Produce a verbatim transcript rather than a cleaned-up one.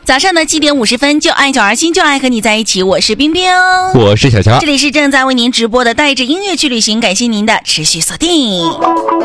早上的七点五十分，就爱九二新，就爱和你在一起。我是冰冰， 我是小乔， 这里是正在为您直播的带着音乐去旅行，感谢您的持续锁定。